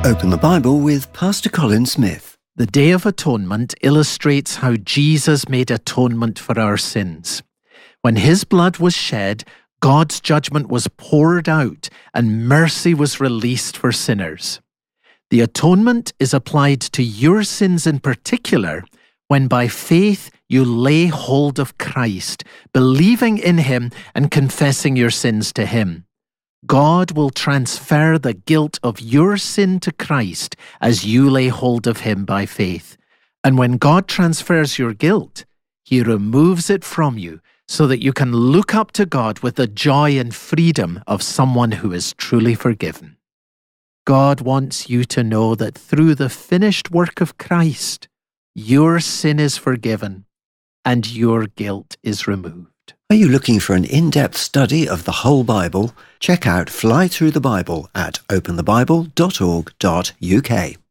Open the Bible with Pastor Colin Smith. The Day of Atonement illustrates how Jesus made atonement for our sins. When his blood was shed, God's judgment was poured out and mercy was released for sinners. The atonement is applied to your sins in particular when by faith you lay hold of Christ, believing in him and confessing your sins to him. God will transfer the guilt of your sin to Christ as you lay hold of him by faith. And when God transfers your guilt, he removes it from you so that you can look up to God with the joy and freedom of someone who is truly forgiven. God wants you to know that through the finished work of Christ, your sin is forgiven and your guilt is removed. Are you looking for an in-depth study of the whole Bible? Check out Fly Through the Bible at openthebible.org.uk.